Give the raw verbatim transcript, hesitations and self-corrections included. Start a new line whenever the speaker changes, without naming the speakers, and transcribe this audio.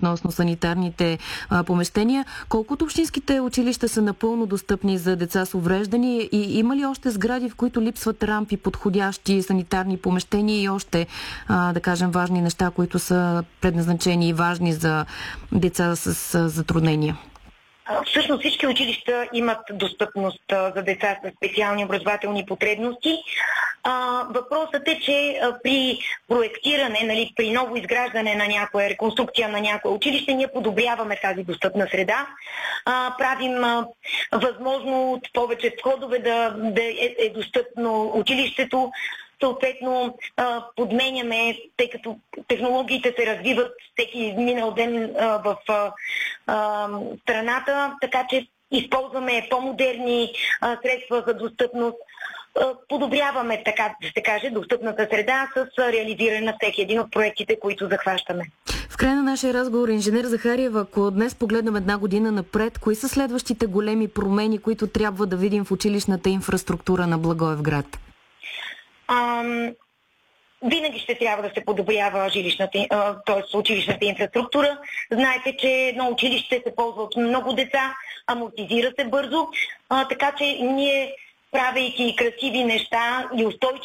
относно санитарните а, помещения. Колкото общинските училища са напълно достъпни за деца с увреждания и има ли още сгради, в които липсват рампи, подходящи санитарни помещения и още, а, да кажем, важни неща, които са предназначени и важни за деца с а, затруднения?
Всъщност всички училища имат достъпност за деца с специални образователни потребности. А, въпросът е, че а, при проектиране, нали, при ново изграждане на някоя реконструкция на някое училище, ние подобряваме тази достъпна среда. А, правим а, възможно от повече входове да, да е, е достъпно училището. Съответно, подменяме, тъй като технологиите се развиват всеки минал ден в страната, така че използваме по-модерни средства за достъпност. Подобряваме, така да се каже, достъпната среда с реализиране на всеки един от проектите, които захващаме.
В края на нашия разговор, инженер Захариева, ако днес погледнем една година напред, кои са следващите големи промени, които трябва да видим в училищната инфраструктура на Благоевград?
Ам, винаги ще трябва да се подобрява жилищната, т.е. училищната инфраструктура. Знаете, че едно училище се ползва от много деца, амортизира се бързо, а, така че ние, правейки красиви неща и устойчиви